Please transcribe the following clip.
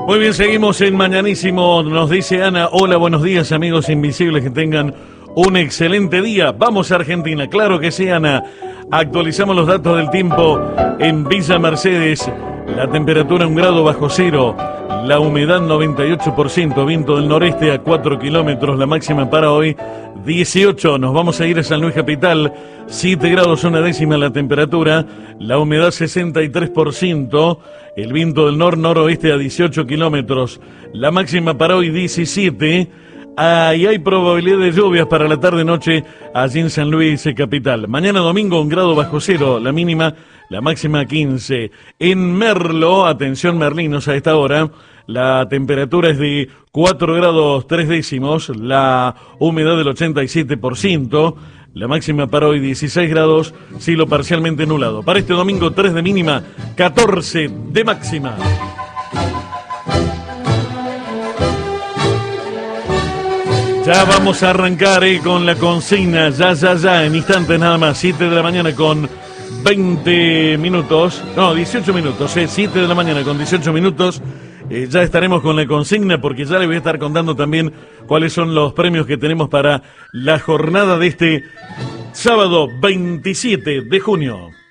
Muy bien, seguimos en Mañanísimo. Nos dice Ana, hola, buenos días amigos invisibles, que tengan un excelente día. Vamos a Argentina, claro que sí, Ana. Actualizamos los datos del tiempo en Villa Mercedes. La temperatura 1 grado bajo cero, la humedad 98%, viento del noreste a 4 kilómetros, la máxima para hoy 18. Nos vamos a ir a San Luis Capital, 7 grados una décima la temperatura, la humedad 63%, el viento del noroeste a 18 kilómetros, la máxima para hoy 17. Y hay probabilidad de lluvias para la tarde-noche allí en San Luis Capital. Mañana domingo 1 grado bajo cero, la mínima, la máxima 15. En Merlo, atención merlinos a esta hora, la temperatura es de 4 grados 3 décimos, la humedad del 87%, la máxima para hoy 16 grados, cielo parcialmente nublado. Para este domingo 3 de mínima, 14 de máxima. Ya vamos a arrancar con la consigna, ya, en instantes nada más, 7 de la mañana con 20 minutos, no, 18 minutos, 7 de la mañana con 18 minutos, ya estaremos con la consigna porque ya le voy a estar contando también cuáles son los premios que tenemos para la jornada de este sábado 27 de junio.